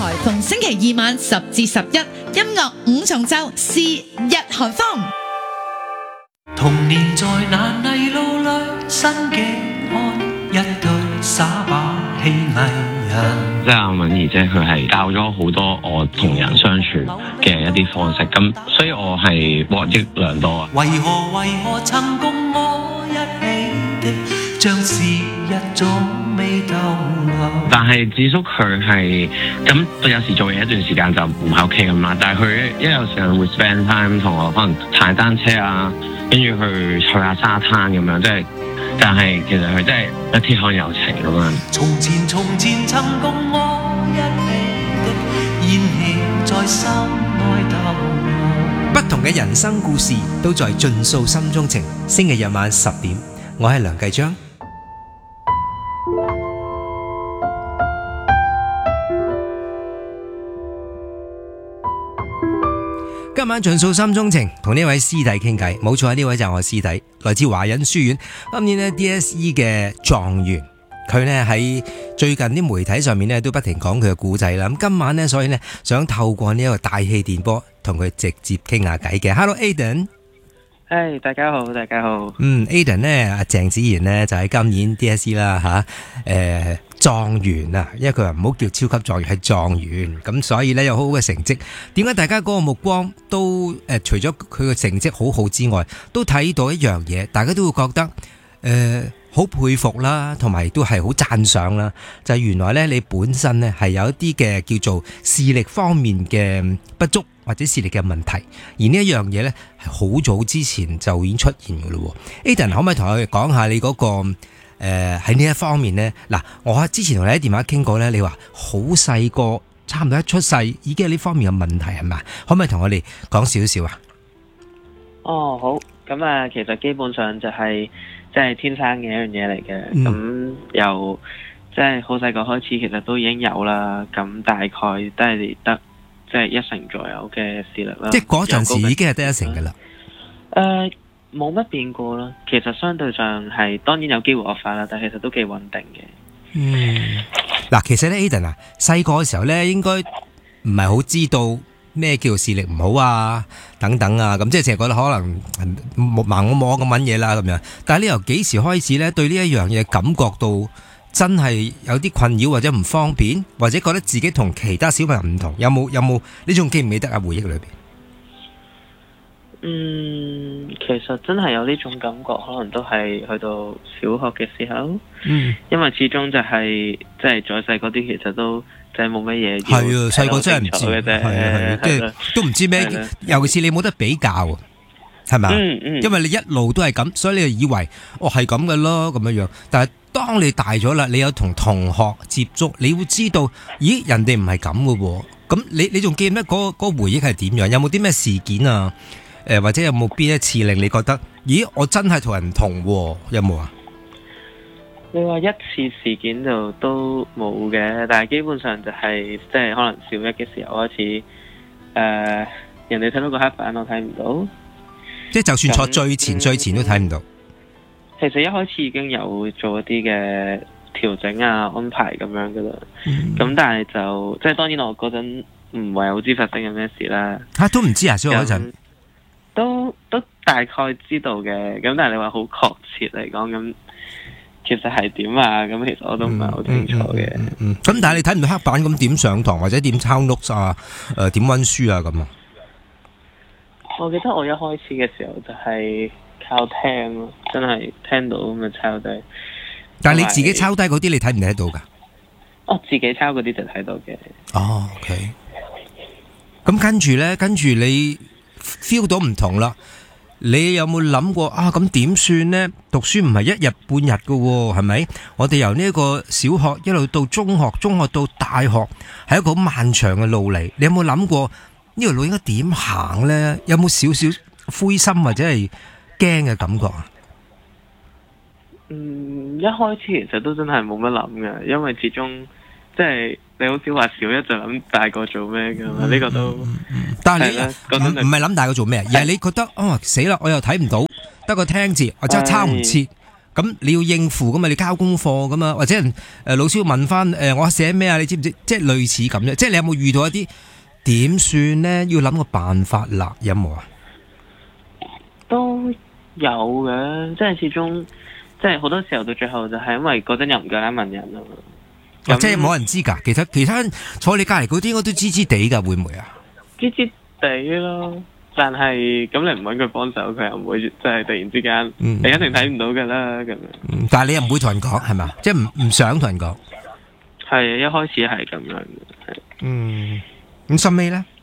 台逢星期二晚10至11，音樂五重奏，是日韓風。 童年在那泥路裏，新嘅看一對耍把戲藝人。 即係阿敏儀姐，佢係教咗好多我同人相處嘅一啲方式，咁所以我係獲益良多啊！ 為何曾共我一起的，像是一種未逗留。 但係智叔佢係咁，有時做嘢一段時間就唔喺屋企咁啦。但係佢一有時間會 spend time 同我可能踩單車啊，跟住去下沙灘咁樣，即係。但係其實佢真係一鐵漢柔情咁樣。 從前曾共我一起的，燃氣在心內逗留。 不同嘅人生故事都在盡訴心中情。星期日晚10點，我係梁繼章。今晚盡訴心中情，同呢位師弟傾偈。冇錯，呢位就係我師弟，來自華仁書院，今年呢 DSE 嘅狀元。佢呢喺最近啲媒體上面呢都不停講佢嘅故仔啦。咁今晚呢，所以呢想透過呢一個大氣電波同佢直接傾下偈嘅。Hello Aiden， 大家好，大家好。 Aiden 呢，阿鄭子賢呢就喺今年 DSE 啦狀元啊，因為佢話唔好叫超級狀元，係狀元，咁所以呢有好好嘅成績。點解大家嗰個目光都除咗佢嘅成績好好之外，都睇到一樣嘢，大家都會覺得好佩服啦，同埋都係好讚賞啦。就係原來呢，你本身呢係有一啲嘅叫做視力方面嘅不足或者視力嘅問題，而呢一樣嘢呢係好早之前就已經出現噶咯。Aiden 可唔可以同我哋講下你嗰個？喺呢一方面呢，嗱，我之前同你喺電話傾過呢，你話好細個，差唔多一出世已經有呢方面嘅問題係咪？可唔可以同我哋講少少啊？ 哦，好，咁啊，其實基本上就係即係天生嘅一樣嘢嚟嘅，咁由即係好細個開始，其實都已經有啦，咁大概都係得即係1成左右嘅視力啦。即係嗰陣時已經係得1成噶啦。 冇乜變過啦，其實相對上係當然有機會惡化啦，但係其實都幾穩定嘅。 嗱，其實咧 Aiden 啊，細個嘅時候咧，應該唔係好知道咩叫視力唔好啊，等等啊，咁即係淨係覺得可能盲我摸咁揾嘢啦咁樣。但係你由幾時開始咧，對呢一樣嘢感覺到真係有啲困擾或者唔方便，或者覺得自己同其他小朋友唔同，有冇？你仲記唔記得啊？回憶裏邊？ 其實真係有呢種感覺，可能都係去到小學嘅時候。因為始終就係即係再細嗰啲，其實都即係冇乜嘢。係啊， 細個真係唔知嘅啫，係即係都唔知咩。尤其是你冇得比較，係咪？因為你一路都係咁，所以你就以為係咁嘅咯，咁樣樣。但係當你大咗啦，你有同同學接觸，你會知道，咦，人哋唔係咁嘅喎。咁你仲記得嗰個回憶係點樣？有冇啲咩事件啊？或者有冇邊一次令你覺得，咦，我真係同人唔同喎？有冇啊？ 你話一次事件就都冇嘅，但係基本上就係即係可能小一嘅時候開始，人哋睇到個黑板我睇唔到， 即係就算坐最前都睇唔到。 其實一開始已經有做一啲嘅調整啊安排咁樣噶啦，咁但係就即係當然我嗰陣唔係好知發生緊咩事啦。都唔知啊，小學嗰陣。都大概知道嘅，咁但係你話好確切嚟講，咁其實係點啊？咁其實我都唔係好清楚嘅。 咁但係你睇唔到黑板，咁點上堂或者點抄 notes 啊？點溫書啊？咁啊？ 我記得我一開始嘅時候就係靠聽咯，真係聽到咁就抄低。 但係你自己抄低嗰啲，你睇唔睇得到噶？ 自己抄嗰啲就睇到嘅。 OK。咁跟住你feel 到唔同啦，你有冇諗過啊？咁點算呢？讀書唔係一日半日噶，係咪？我哋由呢一個小學一路到中學，中學到大學，係一個好漫長嘅路嚟。你有冇諗過呢條路應該點行呢？有冇少少灰心或者係驚嘅感覺啊？ 一開始其實都真係冇乜諗嘅，因為始終即係你好少話小一就諗大個做咩噶嘛，呢個都。 但係你唔係諗大個做咩，而係你覺得死啦，我又睇唔到，得個聽字，或者抄唔切， 咁你要應付噶嘛，你交功課噶嘛，或者老師要問翻我寫咩啊？你知唔知？即係類似咁樣，即係你有冇遇到一啲點算咧？要諗個辦法啦，有冇啊？ 都有嘅，即係始終即係好多時候到最後就係因為嗰陣又唔夠膽問人啊嘛。 即係冇人知㗎。其他坐你隔離嗰啲，我都知知地㗎，會唔會啊？ 知知地咯。但係咁你唔揾佢幫手，佢又唔會即係突然之間，你一定睇唔到噶啦咁樣。 但係你又唔會同人講係嘛？即係唔想同人講。 係一開始係咁樣嘅。 咁收尾咧？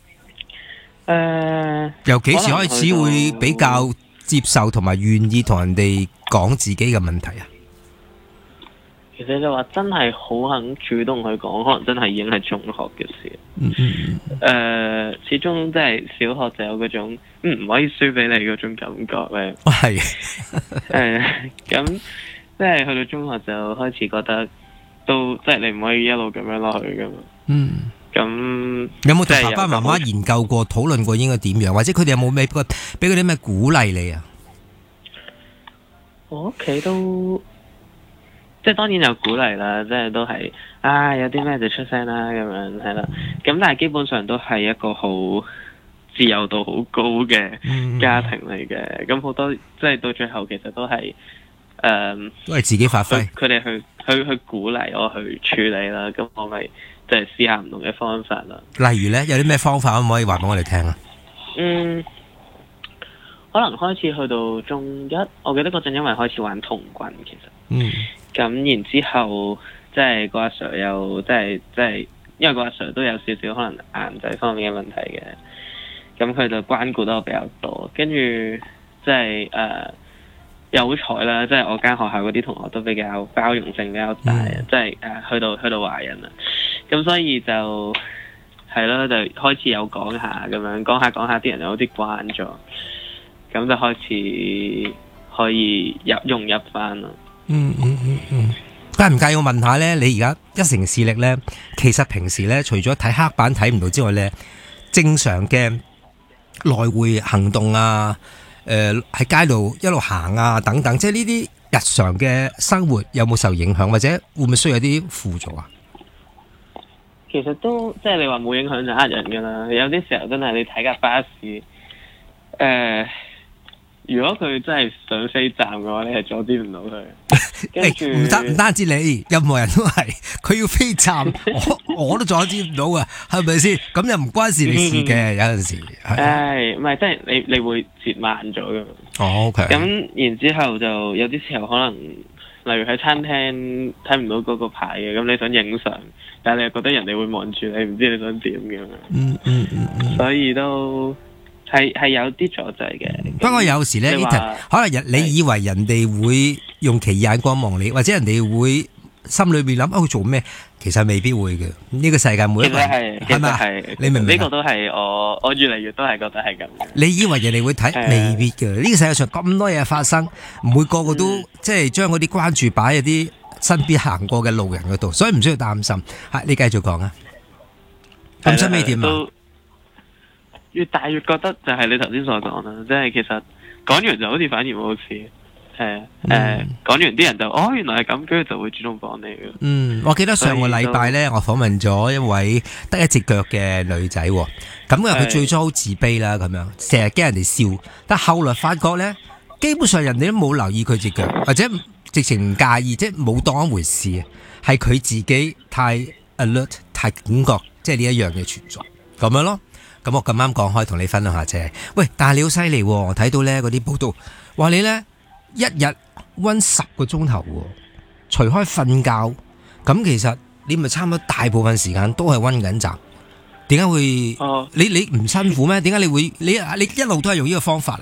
由幾時開始會比較接受同埋願意同人哋講自己嘅問題啊？ 其實就話真係好肯主動去講，可能真係已經係中學嘅事。始終即係小學就有嗰種唔可以輸俾你嗰種感覺咧。 係。 咁即係去到中學就開始覺得都即係你唔可以一路咁樣落去噶嘛。咁有冇同爸爸媽媽研究過、討論過應該點樣，或者佢哋有冇俾佢啲咩鼓勵你啊？ 我屋企都。即係當然有鼓勵啦，即係都係有啲咩就出聲啦咁樣係啦。咁但係基本上都係一個好自由度好高嘅家庭嚟嘅。咁好多即係到最後其實都係都係自己發揮。 佢哋去鼓勵我去處理啦。咁我咪即係試下唔同嘅方法啦。 例如咧，有啲咩方法可唔可以話俾我哋聽啊？ 可能開始去到中一，我記得嗰陣因為開始玩童軍，其實。咁然之後，即係個阿 Sir 又即係，因為個阿 Sir 都有少少可能眼仔方面嘅問題嘅，咁佢就關顧得我比較多。跟住即係又好彩啦，即係我間學校嗰啲同學都比較包容性比較大啊，即係去到華人啦，咁所以就係咯，就開始有講下咁樣，講下啲人有啲慣咗，咁就開始可以融入翻咯。 介唔介意我問下咧？你而家一城視力咧，其實平時咧，除咗睇黑板睇唔到之外咧，正常嘅來回行動啊，喺街度一路行啊等等，即係呢啲日常嘅生活有冇受影響，或者會唔會需要啲輔助啊？ 其實都即係你話冇影響就呃人噶啦，有啲時候真係你睇架巴士，如果佢真係上飛站嘅話，你係阻止唔到佢。跟住唔單止你，任何人都係，佢要飛站，我都阻止唔到啊，係咪先？咁又唔關事你事嘅，有陣時。 唔係，即係你會節慢咗噶嘛。 哦 ，OK。 咁然之後就有啲時候可能，例如喺餐廳睇唔到嗰個牌嘅，咁你想影相，但係你又覺得人哋會望住你，唔知你想點嘅。所以都。係有啲阻滯嘅。 不過有時咧，可能你以為人哋會用奇異眼光望你，或者人哋會心裏面諗佢做咩，其實未必會嘅。呢個世界每一個人係咪？你明唔明？ 呢個都係我越嚟越都係覺得係咁。 你以為人哋會睇，未必嘅。呢個世界上咁多嘢發生，唔會個個都即係將嗰啲關注擺喺啲身邊行過嘅路人嗰度，所以唔需要擔心。你繼續講啊。咁出尾點啊？ 越大越覺得就係你頭先所講啦，即係其實講完就好似反而冇事，講完啲人就原來係咁，跟住就會主動幫你嘅。 我記得上個禮拜咧，我訪問咗一位得一隻腳嘅女仔，咁佢最初好自卑啦，咁樣成日驚人哋笑，但後來發覺咧，基本上人哋都冇留意佢隻腳，或者直情唔介意，即係冇當一回事，係佢自己太 alert、太警覺，即係呢一樣嘅存在，咁樣咯。咁我咁啱講開同你分享下啫。喂，但係你好犀利喎！我睇到咧嗰啲報道，話你咧一日溫10個鐘頭喎，除開瞓覺，咁其實你咪差唔多大部分時間都係溫緊習。點解會？你唔辛苦咩？點解你會你一路都係用呢個方法啊？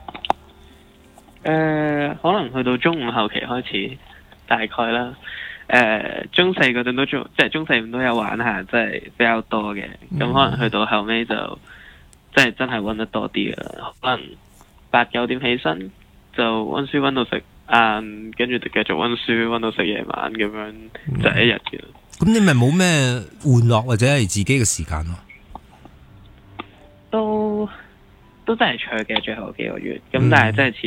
可能去到中五後期開始，大概啦。中四嗰陣都即係中四五都有玩下，即係比較多嘅。咁可能去到後尾就即係真係溫得多啲啦。可能8、9點起身就溫書溫到食晏，跟住就繼續溫書溫到食夜晚咁樣，就一日嘅。 咁你咪冇咩玩樂或者係自己嘅時間咯？ 都真係長嘅最後幾個月。咁但係真係